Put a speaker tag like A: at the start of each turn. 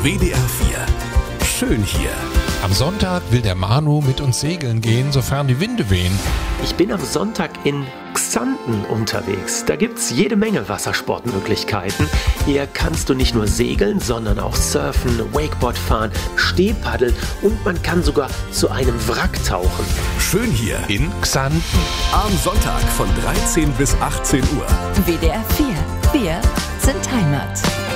A: WDR 4. Schön hier.
B: Am Sonntag will der Manu mit uns segeln gehen, sofern die Winde wehen.
C: Ich bin am Sonntag in Xanten unterwegs. Da gibt's jede Menge Wassersportmöglichkeiten. Hier kannst du nicht nur segeln, sondern auch surfen, Wakeboard fahren, Stehpaddeln und man kann sogar zu einem Wrack tauchen.
A: Schön hier.
B: In Xanten.
A: Am Sonntag von 13 bis 18 Uhr.
D: WDR 4. Wir sind Heimat.